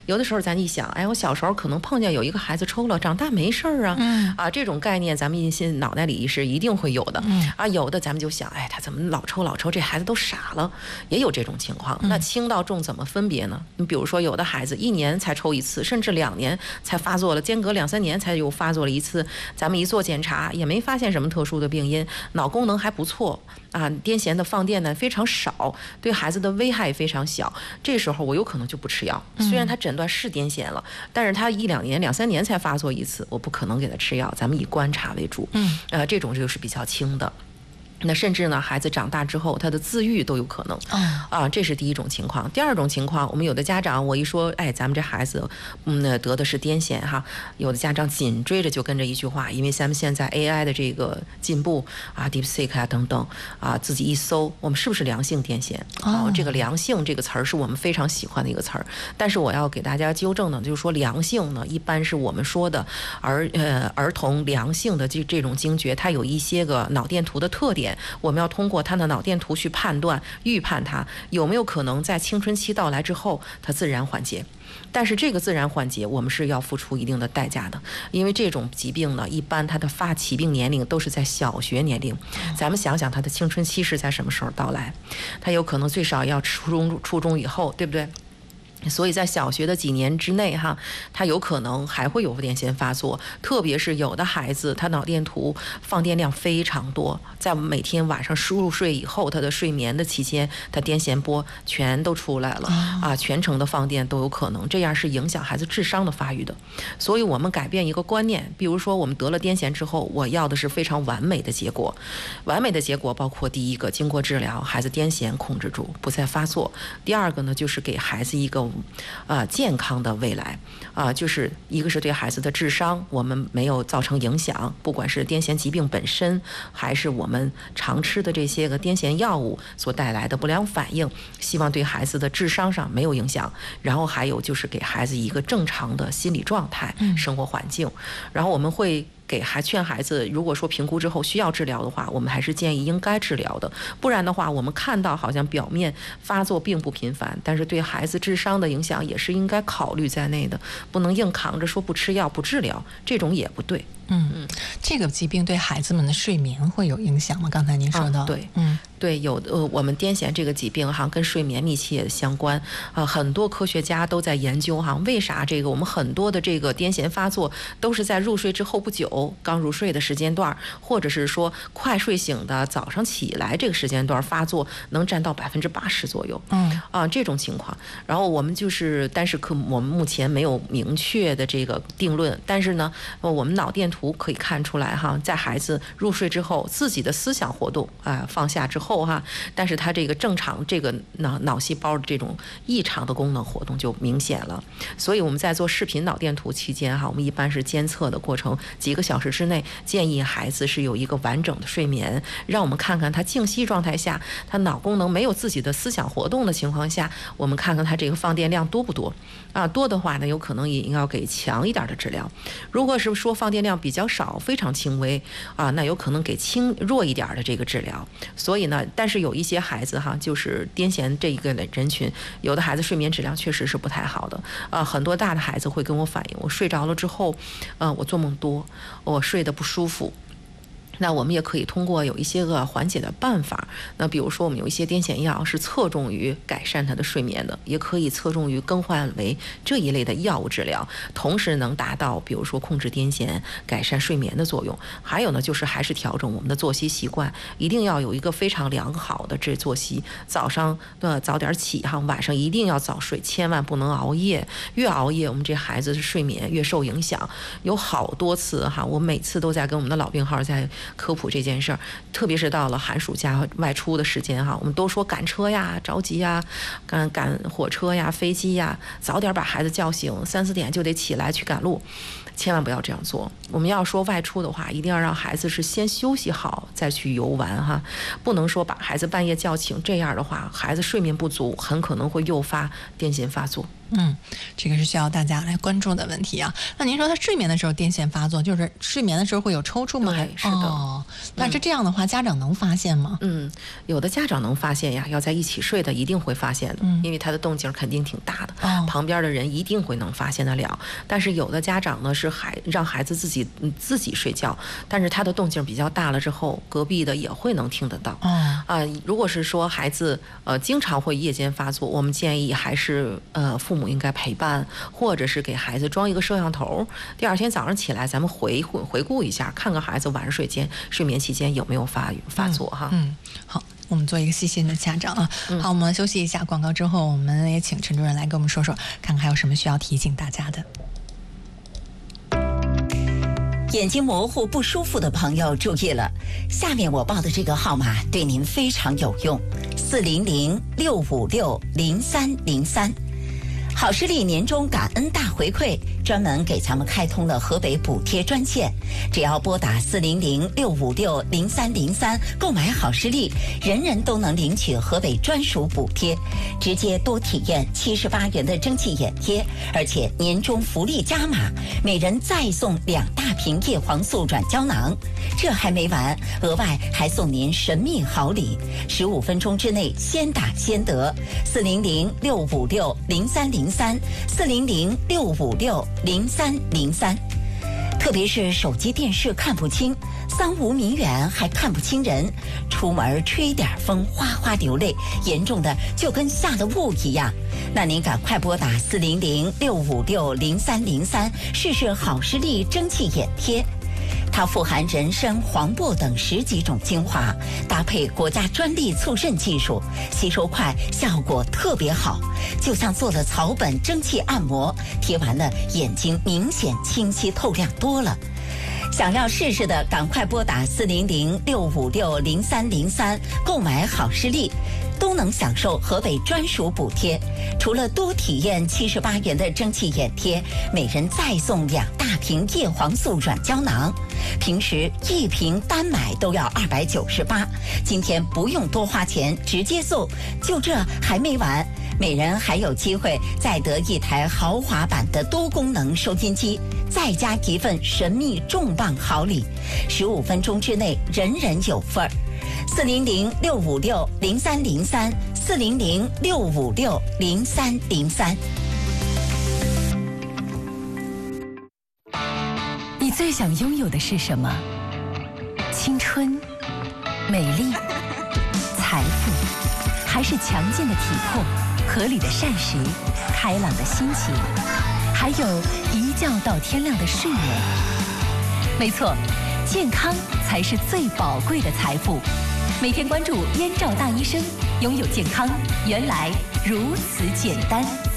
有的时候咱一想，哎，我小时候可能碰见有一个孩子抽了，长大没事儿啊，这种概念咱们现脑袋里是一定会有的，有的咱们就想，哎，他怎么老抽，这孩子都傻了，也有这种情况。那轻到重怎么分别呢？你比如说，有的孩子1年才抽1次，甚至2年才发作了，间隔2、3年才又发作了1次，咱们一做检查也没发现什么特殊的病因，脑功能还不错啊，癫痫的放电呢非常少，对孩子的危害非常小，这时候我有可能就不吃药，虽然他诊断是癫痫了，但是他1、2年、2、3年才发作1次，我不可能给他吃药，咱们以观察为主。这种就是比较轻的。那甚至呢，孩子长大之后，他的自愈都有可能。这是第一种情况。第二种情况，我们有的家长，我一说，哎，咱们这孩子，得的是癫痫哈，有的家长紧追着就跟着一句话，因为咱们现在 AI 的这个进步啊 ，DeepSeek 啊等等啊，自己一搜，我们是不是良性癫痫？这个良性这个词儿是我们非常喜欢的一个词儿，但是我要给大家纠正呢，就是说良性呢，一般是我们说的儿童良性的这种惊厥，它有一些个脑电图的特点。我们要通过他的脑电图去判断、预判他有没有可能在青春期到来之后，他自然缓解。但是这个自然缓解，我们是要付出一定的代价的，因为这种疾病呢，一般它的发起病年龄都是在小学年龄。咱们想想，他的青春期是在什么时候到来？他有可能最少要初中以后，对不对？所以在小学的几年之内哈，他有可能还会有癫痫发作，特别是有的孩子他脑电图放电量非常多，在每天晚上入睡以后，他的睡眠的期间，他癫痫波全都出来了全程的放电都有可能，这样是影响孩子智商的发育的。所以我们改变一个观念，比如说我们得了癫痫之后，我要的是非常完美的结果。完美的结果包括第一个，经过治疗，孩子癫痫控制住，不再发作；第二个呢，就是给孩子一个健康的未来就是一个是对孩子的智商我们没有造成影响，不管是癫痫疾病本身，还是我们常吃的这些个癫痫药物所带来的不良反应，希望对孩子的智商上没有影响。然后还有就是给孩子一个正常的心理状态、生活环境。然后我们会劝孩子，如果说评估之后需要治疗的话，我们还是建议应该治疗的。不然的话，我们看到好像表面发作并不频繁，但是对孩子智商的影响也是应该考虑在内的，不能硬扛着说不吃药不治疗，这种也不对。 这个疾病对孩子们的睡眠会有影响吗？刚才您说到， 对，我们癫痫这个疾病跟睡眠密切相关很多科学家都在研究为啥这个我们很多的这个癫痫发作都是在入睡之后不久，刚入睡的时间段，或者是说快睡醒的早上起来这个时间段发作，能占到80%左右。这种情况，然后我们但是我们目前没有明确的这个定论，但是呢，我们脑电图可以看出来在孩子入睡之后，自己的思想活动放下之后但是他这个正常这个脑细胞的这种异常的功能活动就明显了。所以我们在做视频脑电图期间我们一般是监测的过程几个小时之内，建议孩子是有一个完整的睡眠，让我们看看他静息状态下，他脑功能没有自己的思想活动的情况下，我们看看他这个放电量多不多多的话呢，有可能也要给强一点的治疗。如果是说放电量比较少，非常轻微那有可能给弱一点的这个治疗。所以呢，但是有一些孩子就是癫痫这一个人群，有的孩子睡眠质量确实是不太好的很多大的孩子会跟我反映，我睡着了之后我做梦多，我睡得不舒服。那我们也可以通过有一些个缓解的办法，那比如说我们有一些癫痫药是侧重于改善他的睡眠的，也可以侧重于更换为这一类的药物治疗，同时能达到比如说控制癫痫、改善睡眠的作用。还有呢，就是还是调整我们的作息习惯，一定要有一个非常良好的这作息，早上早点起晚上一定要早睡，千万不能熬夜，越熬夜我们这孩子的睡眠越受影响。有好多次我每次都在跟我们的老病号在科普这件事儿，特别是到了寒暑假外出的时间我们都说赶车呀、着急呀、赶火车呀、飞机呀，早点把孩子叫醒，3、4点就得起来去赶路，千万不要这样做。我们要说外出的话，一定要让孩子是先休息好再去游玩不能说把孩子半夜叫醒，这样的话孩子睡眠不足，很可能会诱发癫痫发作。 这个是需要大家来关注的问题啊。那您说他睡眠的时候癫痫发作，就是睡眠的时候会有抽搐吗？ 对，是的。 那这样的话，家长能发现吗？ 有的家长能发现呀，要在一起睡的一定会发现的，因为他的动静肯定挺大的，旁边的人一定会能发现得了。但是有的家长呢是让孩子自己睡觉，但是他的动静比较大了之后，隔壁的也会能听得到。如果是说孩子经常会夜间发作，我们建议还是父母应该陪伴，或者是给孩子装一个摄像头，第二天早上起来咱们回顾一下，看看孩子晚上睡眠期间有没有发作哈。 好，我们做一个细心的家长啊。好，我们休息一下广告之后，我们也请陈主任来跟我们说说，看看还有什么需要提醒大家的。 眼睛模糊不舒服的朋友注意了，下面我报的这个号码对您非常有用，400-656-0303。好视力年终感恩大回馈，专门给咱们开通了河北补贴专线，只要拨打400-656-0303购买好视力，人人都能领取河北专属补贴，直接多体验78元的蒸汽眼贴，而且年终福利加码，每人再送2大瓶叶黄素软胶囊。这还没完，额外还送您神秘好礼，15分钟之内先打先得，400-656-0303，400-656-0303。特别是手机电视看不清，3、5米远还看不清人，出门吹点风哗哗流泪，严重的就跟下了雾一样。那您赶快拨打400-656-0303试试好视力蒸汽眼贴。它富含人参、黄柏等10几种精华，搭配国家专利促渗技术，吸收快，效果特别好，就像做了草本蒸汽按摩，贴完了眼睛明显清晰透亮多了。想要试试的，赶快拨打400-656-0303购买好视力，都能享受河北专属补贴。除了多体验78元的蒸汽眼贴，每人再送2大瓶叶黄素软胶囊。平时1瓶单买都要298，今天不用多花钱，直接送。就这还没完，每人还有机会再得1台豪华版的多功能收音机，再加1份神秘重磅好礼，15分钟之内人人有份儿。400-656-0303，400-656-0303。 你最想拥有的是什么？青春、美丽、财富，还是强健的体魄、合理的膳食、开朗的心情，还有一觉到天亮的睡眠？没错，健康才是最宝贵的财富。每天关注燕赵大医生，拥有健康原来如此简单。